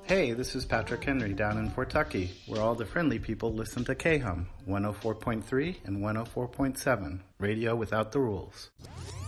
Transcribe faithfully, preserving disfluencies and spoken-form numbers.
Hey, this is Patrick Henry down in Fort Tucky, where all the friendly people listen to K-Hum, one oh four point three and one oh four point seven, radio without the rules.